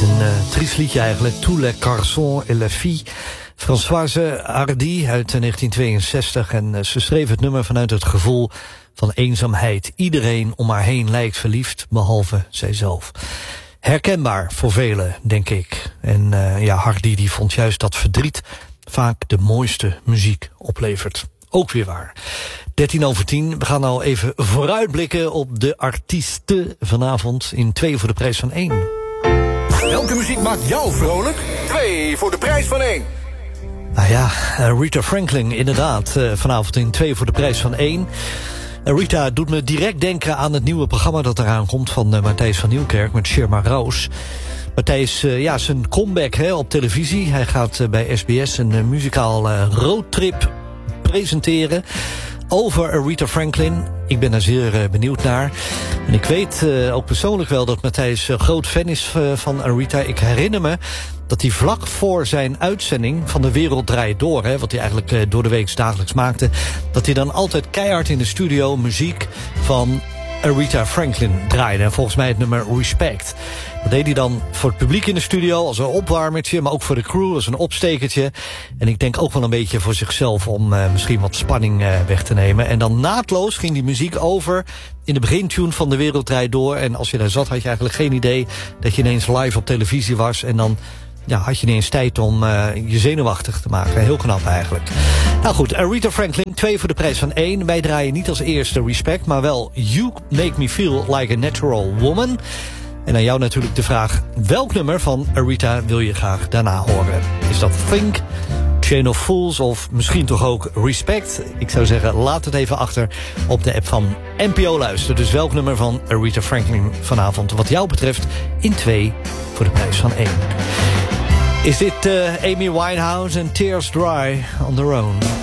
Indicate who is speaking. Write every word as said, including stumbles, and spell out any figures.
Speaker 1: Een uh, triest liedje eigenlijk. Tous les garçons et les filles. Françoise Hardy uit negentien tweeënzestig. En uh, ze schreef het nummer vanuit het gevoel van eenzaamheid. Iedereen om haar heen lijkt verliefd, behalve zijzelf. Herkenbaar voor velen, denk ik. En uh, ja, Hardy die vond juist dat verdriet vaak de mooiste muziek oplevert. Ook weer waar. dertien over tien. We gaan nou even vooruitblikken op de artiesten vanavond in twee voor de prijs van één.
Speaker 2: Welke muziek maakt jou vrolijk? Twee voor de prijs van één.
Speaker 1: Nou ja, Rita Franklin inderdaad. Vanavond in twee voor de prijs van één. Rita doet me direct denken aan het nieuwe programma dat eraan komt van Matthijs van Nieuwkerk met Sherma Roos. Matthijs, ja, zijn comeback hè, op televisie. Hij gaat bij S B S een muzikaal roadtrip presenteren over Aretha Franklin. Ik ben daar zeer uh, benieuwd naar. En ik weet uh, ook persoonlijk wel dat Matthijs uh, groot fan is uh, van Aretha. Ik herinner me dat hij vlak voor zijn uitzending van De Wereld Draait Door, hè, wat hij eigenlijk uh, door de week dagelijks maakte, dat hij dan altijd keihard in de studio muziek van Aretha Franklin draaide. En volgens mij het nummer Respect. Dat deed hij dan voor het publiek in de studio als een opwarmertje, maar ook voor de crew als een opstekertje. En ik denk ook wel een beetje voor zichzelf om uh, misschien wat spanning uh, weg te nemen. En dan naadloos ging die muziek over in de begintune van De Wereld Draait Door. En als je daar zat had je eigenlijk geen idee dat je ineens live op televisie was. En dan ja, had je ineens tijd om uh, je zenuwachtig te maken. Heel knap eigenlijk. Nou goed, Aretha Franklin, twee voor de prijs van één. Wij draaien niet als eerste Respect, maar wel You Make Me Feel Like a Natural Woman. En aan jou natuurlijk de vraag, welk nummer van Aretha wil je graag daarna horen? Is dat Think, Chain of Fools of misschien toch ook Respect? Ik zou zeggen, laat het even achter op de app van N P O Luister. Dus welk nummer van Aretha Franklin vanavond wat jou betreft in twee voor de prijs van één. Is dit uh, Amy Winehouse en Tears Dry on Their Own?